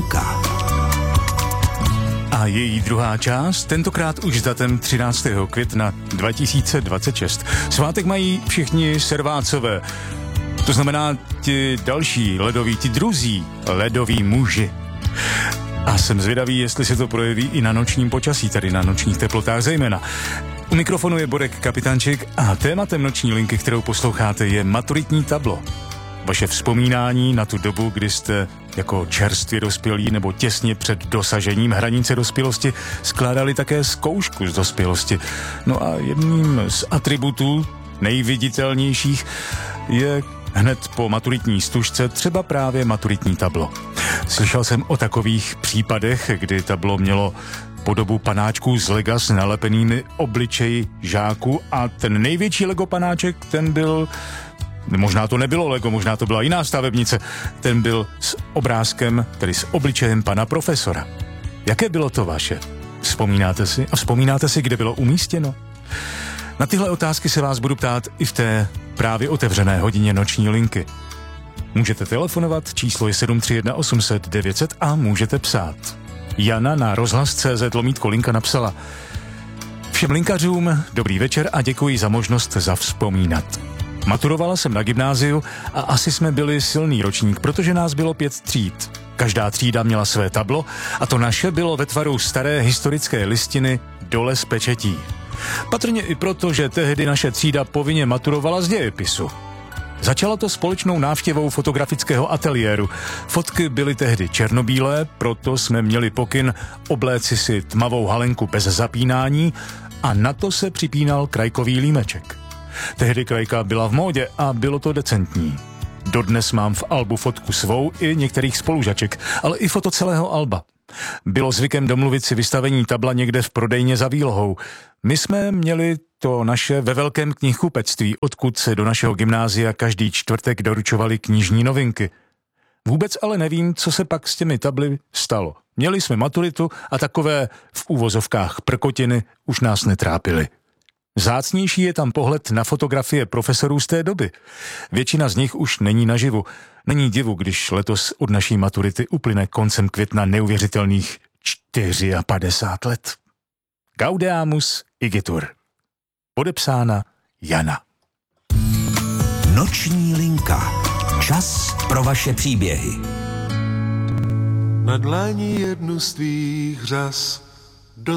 linka. A její druhá část, tentokrát už s datem 13. května 2026. Svátek mají všichni servácové. To znamená ti další ledoví, ti druzí ledoví muži. A jsem zvědavý, jestli se to projeví i na nočním počasí, tedy na nočních teplotách zejména. U mikrofonu je Borek Kapitánček a tématem noční linky, kterou posloucháte, je maturitní tablo. Vaše vzpomínání na tu dobu, kdy jste jako čerstvě dospělí nebo těsně před dosažením hranice dospělosti skládali také zkoušku z dospělosti. No a jedním z atributů nejviditelnějších je hned po maturitní stužce třeba právě maturitní tablo. Slyšel jsem o takových případech, kdy tablo mělo podobu panáčků z lega s nalepenými obličeji žáků a ten největší Lego panáček, ten byl, možná to nebylo Lego, možná to byla jiná stavebnice, ten byl s obrázkem, tedy s obličejem pana profesora. Jaké bylo to vaše? Vzpomínáte si? A vzpomínáte si, kde bylo umístěno? Na tyhle otázky se vás budu ptát i v té právě otevřené hodině noční linky. Můžete telefonovat, číslo je 731 800 900 a můžete psát. Jana na rozhlas.cz/linka napsala: Všem linkařům dobrý večer a děkuji za možnost zavzpomínat. Maturovala jsem na gymnáziu a asi jsme byli silný ročník, protože nás bylo 5 tříd. Každá třída měla své tablo a to naše bylo ve tvaru staré historické listiny dole z pečetí. Patrně i proto, že tehdy naše třída povinně maturovala z dějepisu. Začalo to společnou návštěvou fotografického ateliéru. Fotky byly tehdy černobílé, proto jsme měli pokyn obléci si tmavou halenku bez zapínání a na to se připínal krajkový límeček. Tehdy krajka byla v módě a bylo to decentní. Dodnes mám v albu fotku svou i některých spolužaček, ale i foto celého alba. Bylo zvykem domluvit si vystavení tabla někde v prodejně za výlohou. My jsme měli to naše ve velkém knihkupectví, odkud se do našeho gymnázia každý čtvrtek doručovaly knižní novinky. Vůbec ale nevím, co se pak s těmi tably stalo. Měli jsme maturitu a takové v úvozovkách prkotiny už nás netrápily. Vzácnější je tam pohled na fotografie profesorů z té doby. Většina z nich už není naživu. Není divu, když letos od naší maturity uplyne koncem května neuvěřitelných 54 let. Gaudeamus igitur. Podepsána Jana. Noční linka. Čas pro vaše příběhy. Na dlani jednu z tvých řas